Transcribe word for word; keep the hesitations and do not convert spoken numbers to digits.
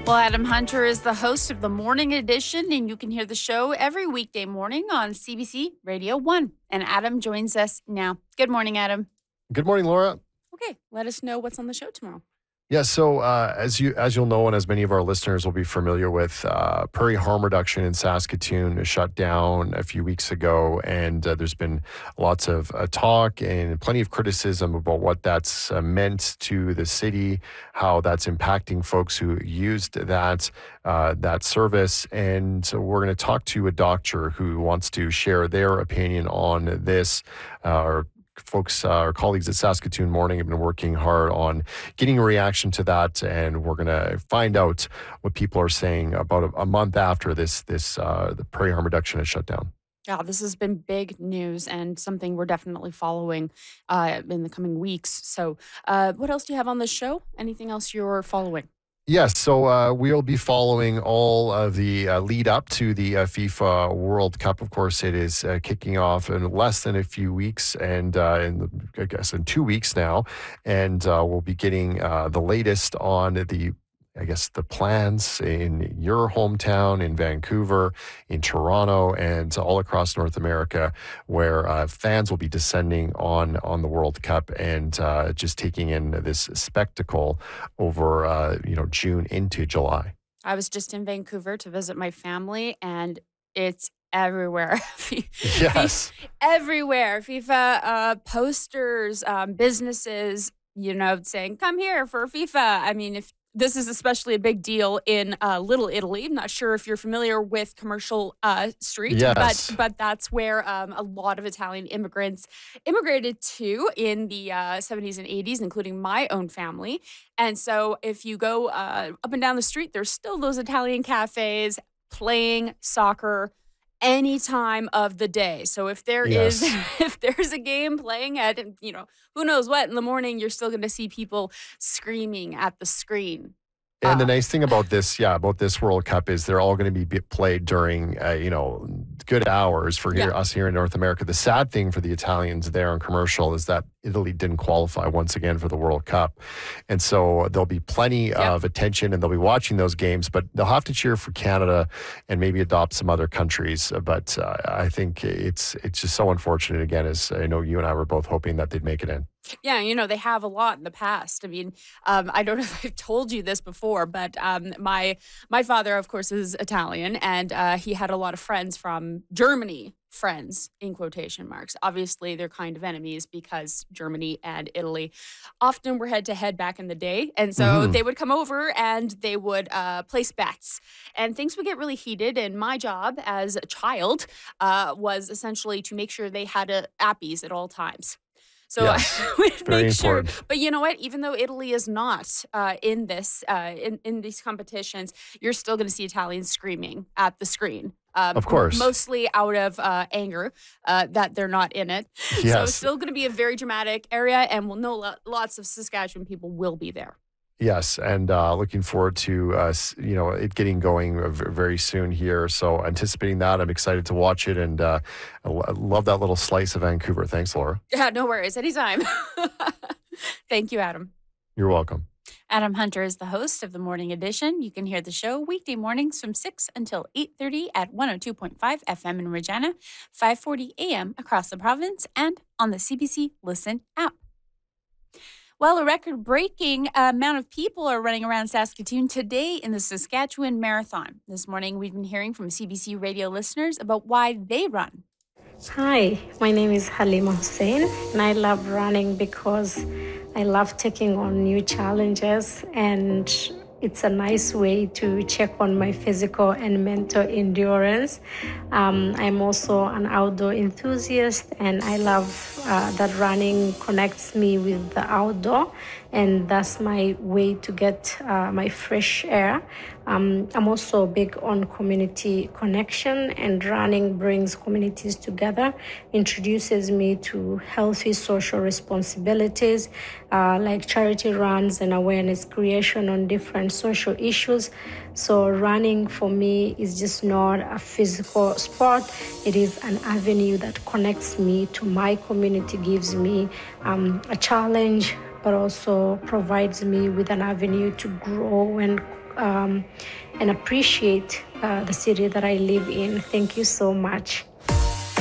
Well, Adam Hunter is the host of the Morning Edition, and you can hear the show every weekday morning on C B C Radio one. And Adam joins us now. Good morning, Adam. Good morning, Laura. Okay, let us know what's on the show tomorrow. Yeah, so uh, as you as you'll know, and as many of our listeners will be familiar with, uh, prairie harm reduction in Saskatoon shut down a few weeks ago, and uh, there's been lots of uh, talk and plenty of criticism about what that's uh, meant to the city, how that's impacting folks who used that uh, that service, and so we're going to talk to a doctor who wants to share their opinion on this. Uh, or Folks, uh, our colleagues at Saskatoon Morning have been working hard on getting a reaction to that, and we're going to find out what people are saying about a, a month after this, this uh, the prairie harm reduction is shut down. Yeah, this has been big news and something we're definitely following uh, in the coming weeks. So uh, what else do you have on this show? Anything else you're following? Yes, so uh, we'll be following all of the uh, lead up to the uh, FIFA World Cup. Of course, it is uh, kicking off in less than a few weeks, and uh, in I guess in two weeks now, and uh, we'll be getting uh, the latest on the. I guess the plans in your hometown, in Vancouver, in Toronto, and all across North America, where uh, fans will be descending on on the World Cup and uh, just taking in this spectacle over uh, you know June into July. I was just in Vancouver to visit my family, and it's everywhere. Yes, everywhere. FIFA uh, posters, um, businesses, you know, saying "Come here for FIFA." I mean, if this is especially a big deal in uh, Little Italy. I'm not sure if you're familiar with Commercial uh, Street, yes. but but that's where um, a lot of Italian immigrants immigrated to in the uh, seventies and eighties, including my own family. And so if you go uh, up and down the street, there's still those Italian cafes playing soccer any time of the day. So if there Yes. is, if there's a game playing at, you know, who knows what in the morning, you're still going to see people screaming at the screen. And the Uh, nice thing about this, yeah, about this World Cup is they're all going to be played during, uh, you know, good hours for here, Yeah. us here in North America. The sad thing for the Italians there on Commercial is that Italy didn't qualify once again for the World Cup. And so there'll be plenty Yeah. of attention and they'll be watching those games, but they'll have to cheer for Canada and maybe adopt some other countries. But uh, I think it's it's just so unfortunate, again, as I know you and I were both hoping that they'd make it in. Yeah, you know, they have a lot in the past. I mean, um, I don't know if I've told you this before, but um, my my father, of course, is Italian, and uh, he had a lot of friends from Germany, friends in quotation marks. Obviously, they're kind of enemies because Germany and Italy often were head to head back in the day. And so Mhm. they would come over and they would uh, place bets, and things would get really heated. And my job as a child uh, was essentially to make sure they had a appies at all times. So Yes, I would very make sure. important. But you know what? Even though Italy is not uh, in this uh, in in these competitions, you're still going to see Italians screaming at the screen. Um, Of course. mostly out of uh, anger uh, that they're not in it. So it's Yes. still going to be a very dramatic area, and we'll know lo- lots of Saskatchewan people will be there. Yes, and uh, looking forward to uh, s- you know it getting going uh, v- very soon here. So anticipating that, I'm excited to watch it, and uh, I lo- I love that little slice of Vancouver. Thanks, Laura. Yeah, no worries, anytime. Thank you, Adam. You're welcome. Adam Hunter is the host of the Morning Edition. You can hear the show weekday mornings from six until eight thirty at one oh two point five F M in Regina, five forty A M across the province, and on the C B C Listen app. Well, a record-breaking amount of people are running around Saskatoon today in the Saskatchewan Marathon. This morning, we've been hearing from C B C radio listeners about why they run. Hi, my name is Halima Hussein, and I love running because I love taking on new challenges, and it's a nice way to check on my physical and mental endurance. Um, I'm also an outdoor enthusiast, and I love uh, that running connects me with the outdoor, and that's my way to get uh, my fresh air. Um, I'm also big on community connection, and running brings communities together, introduces me to healthy social responsibilities uh, like charity runs and awareness creation on different social issues. So running for me is just not a physical sport. It is an avenue that connects me to my community, gives me um, a challenge, but also provides me with an avenue to grow and Uh, um, and appreciate uh, the city that I live in. Thank you so much.